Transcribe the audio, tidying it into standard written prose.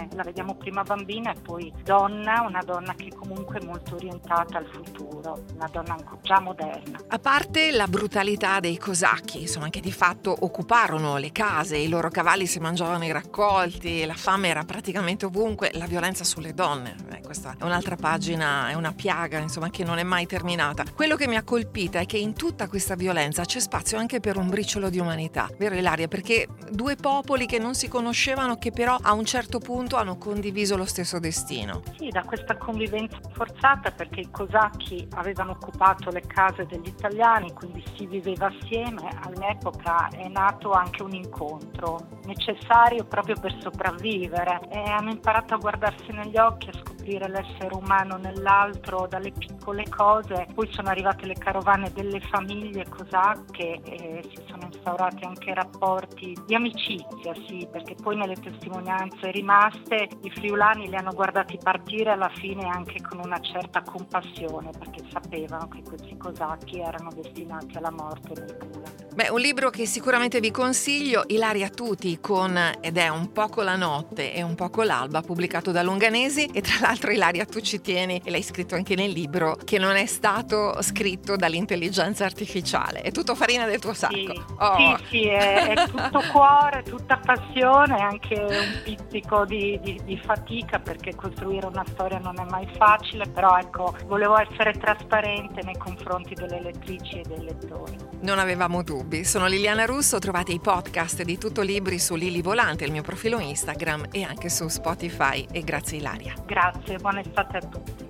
la vediamo prima bambina e poi donna, una donna che comunque è molto orientata al futuro, una donna già moderna. A parte la brutalità dei cosacchi, insomma, che di fatto occuparono le case, i loro cavalli si mangiavano i raccolti, la fame era praticamente ovunque, la violenza sulle donne, questa è un'altra pagina, è una piaga, insomma, che non è mai terminata. Quello che mi ha colpita è che in tutta questa violenza c'è spazio anche per un briciolo di umanità, vero Ilaria? Perché due popoli che non si conoscevano, che però a un certo punto hanno condiviso lo stesso destino. Sì, da questa convivenza forzata, perché i cosacchi avevano occupato le case degli italiani, quindi si viveva assieme. All'epoca è nato anche un incontro necessario proprio per sopravvivere e hanno imparato a guardarsi negli occhi, a scoprire l'essere umano nell'altro dalle piccole cose. Poi sono arrivate le carovane delle famiglie cosacche e si sono instaurati anche rapporti di amicizia, sì, perché poi nelle testimonianze rimaste i friulani li hanno guardati partire alla fine anche con una certa compassione, perché sapevano che questi cosacchi erano destinati alla morte nel Gulag. Beh, un libro che sicuramente vi consiglio, Ilaria Tuti con Ed è un poco la notte e un poco l'alba, pubblicato da Longanesi. E tra l'altro Ilaria, tu ci tieni, e l'hai scritto anche nel libro, che non è stato scritto dall'intelligenza artificiale, è tutto farina del tuo sacco. Sì, Oh. sì, è tutto cuore, tutta passione, anche un pizzico di fatica, perché costruire una storia non è mai facile, però ecco, volevo essere trasparente nei confronti delle lettrici e dei lettori. Non avevamo dubbi. Sono Liliana Russo, trovate i podcast di Tutto Libri su Lili Volante, il mio profilo Instagram, e anche su Spotify. E grazie Ilaria. Grazie, buona estate a tutti.